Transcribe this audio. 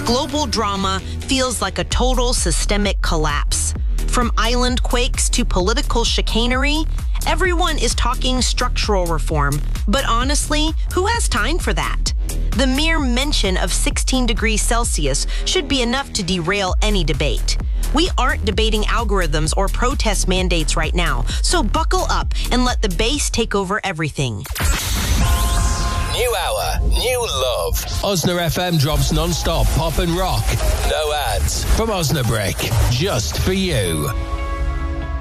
Global drama feels like a total systemic collapse. From island quakes to political chicanery, everyone is talking structural reform. But honestly, who has time for that? The mere mention of 16 degrees Celsius should be enough to derail any debate. We aren't debating algorithms or protest mandates right now, so buckle up and let the bass take over everything. New hour, new love. Osna FM drops non-stop pop and rock. No ads. From Osnabrick, just for you.